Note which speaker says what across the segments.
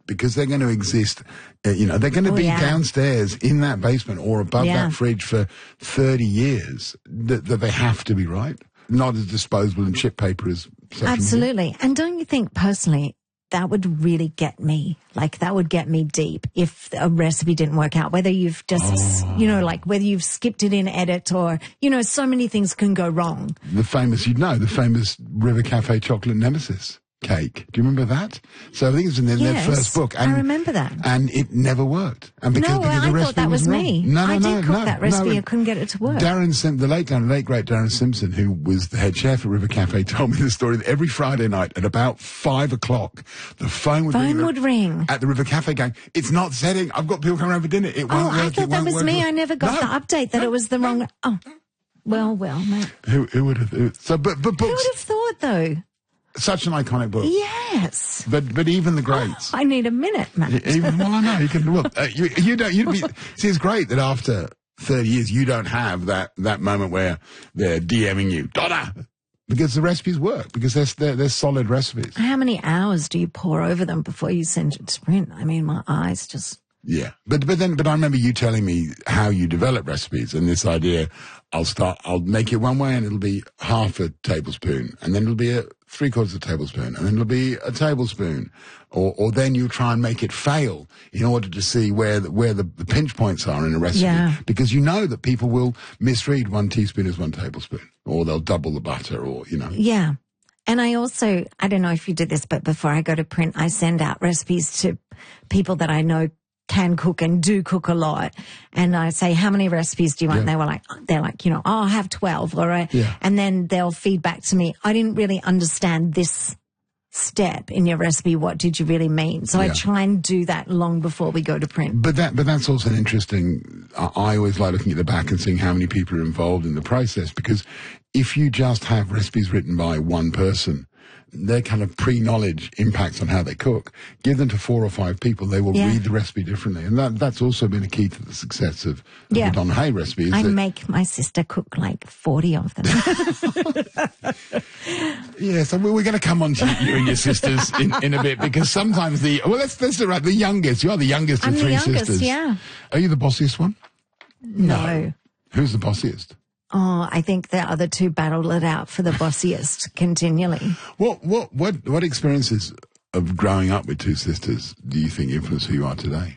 Speaker 1: because they're going to exist, they're going to be downstairs in that basement or above that fridge for 30 years, that they have to be right. Not as disposable and chip paper as social
Speaker 2: Absolutely.
Speaker 1: media.
Speaker 2: And don't you think personally that would really get me? Like that would get me deep if a recipe didn't work out, whether you've just, whether you've skipped it in edit or, so many things can go wrong.
Speaker 1: The famous River Cafe chocolate nemesis cake. Do you remember that? So I think it's in their first book. And,
Speaker 2: I remember that.
Speaker 1: And it never worked. And because the
Speaker 2: I
Speaker 1: recipe
Speaker 2: thought that was me. I did cook that recipe. I couldn't get it to work.
Speaker 1: The late great Darren Simpson, who was the head chef at River Cafe, told me the story that every Friday night at about 5 o'clock, the phone would ring at the River Cafe going, it's not setting. I've got people coming around for dinner. It won't work.
Speaker 2: I thought that was me. I never got the update that it was the wrong. Oh, well, mate.
Speaker 1: Who would have? Who would have
Speaker 2: thought though?
Speaker 1: Such an iconic book.
Speaker 2: Yes.
Speaker 1: But even the greats.
Speaker 2: I need a minute, Matt.
Speaker 1: I know. You can look. See, it's great that after 30 years you don't have that moment where they're DMing you, Donna, because the recipes work, because they're solid recipes.
Speaker 2: How many hours do you pour over them before you send it to print? I mean, my eyes just...
Speaker 1: Yeah. But I remember you telling me how you develop recipes and this idea, I'll make it one way and it'll be half a tablespoon and then it'll be a 3/4 tablespoon and then it'll be a tablespoon or then you try and make it fail in order to see where the pinch points are in a recipe because you know that people will misread 1 teaspoon as 1 tablespoon or they'll double the butter or,
Speaker 2: Yeah. And I don't know if you did this, but before I go to print, I send out recipes to people that I know can cook and do cook a lot. And I say, how many recipes do you want? Yeah. And they're like, I'll have 12. All right. Yeah. And then they'll feed back to me, I didn't really understand this step in your recipe. What did you really mean? So I try and do that long before we go to print.
Speaker 1: But that's also an interesting, I always like looking at the back and seeing how many people are involved in the process, because if you just have recipes written by one person, their kind of pre-knowledge impacts on how they cook. Give them to 4 or 5 people, they will read the recipe differently. And that's also been a key to the success of the Don Hay recipe.
Speaker 2: I make my sister cook like 40 of them.
Speaker 1: So we're going to come on to you and your sisters in a bit, because sometimes let's do right. The youngest, you are the youngest of 3 sisters. Yeah. Are you the bossiest one?
Speaker 2: No.
Speaker 1: Who's the bossiest?
Speaker 2: Oh, I think the other 2 battle it out for the bossiest continually.
Speaker 1: What experiences of growing up with 2 sisters do you think influence who you are today?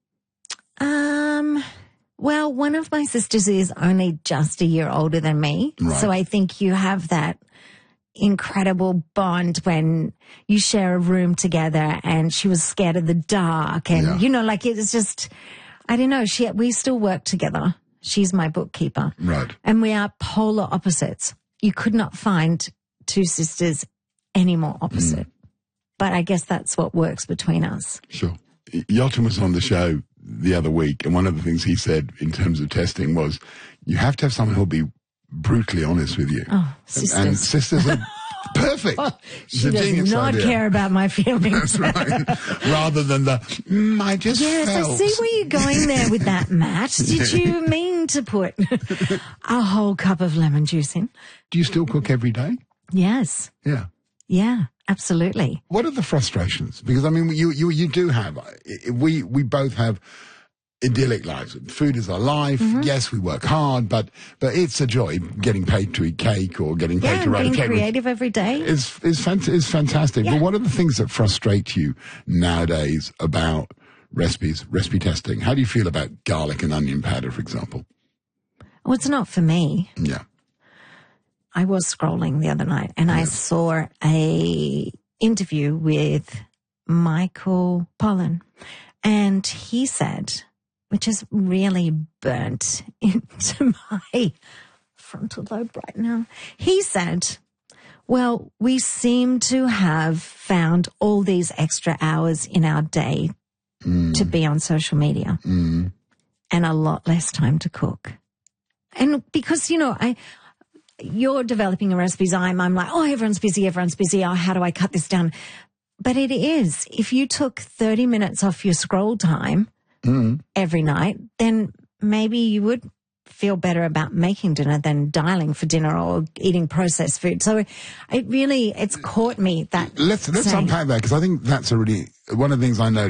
Speaker 2: Well, one of my sisters is only just a year older than me. Right. So I think you have that incredible bond when you share a room together, and she was scared of the dark and, it was just, I don't know, we still work together. She's my bookkeeper.
Speaker 1: Right.
Speaker 2: And we are polar opposites. You could not find 2 sisters any more opposite. But I guess that's what works between us.
Speaker 1: Sure. Yotam was on the show the other week, and one of the things he said in terms of testing was you have to have someone who'll be brutally honest with you.
Speaker 2: Oh, sisters.
Speaker 1: And sisters are perfect.
Speaker 2: She does not care about my feelings.
Speaker 1: That's right. Rather than I just felt.
Speaker 2: Yes, I see where you're going there with that, Matt. Did you mean to put a whole cup of lemon juice in?
Speaker 1: Do you still cook every day?
Speaker 2: Yes.
Speaker 1: Yeah.
Speaker 2: Yeah, absolutely.
Speaker 1: What are the frustrations? Because, I mean, you do have, we both have idyllic lives. Food is our life. Mm-hmm. Yes, we work hard, but it's a joy getting paid to eat cake or getting paid to write a cake.
Speaker 2: Being creative every day
Speaker 1: is fantastic. Yeah. But what are the things that frustrate you nowadays about recipes, recipe testing? How do you feel about garlic and onion powder, for example?
Speaker 2: Well, it's not for me.
Speaker 1: Yeah.
Speaker 2: I was scrolling the other night and I saw a interview with Michael Pollan, and he said, which is really burnt into my frontal lobe right now. He said, well, we seem to have found all these extra hours in our day to be on social media and a lot less time to cook. And because, you're developing a recipes, I'm like, oh, everyone's busy. Oh, how do I cut this down? But it is. If you took 30 minutes off your scroll time every night, then maybe you would feel better about making dinner than dialing for dinner or eating processed food. So it's caught me that.
Speaker 1: Let's unpack that, because I think that's one of the things I know.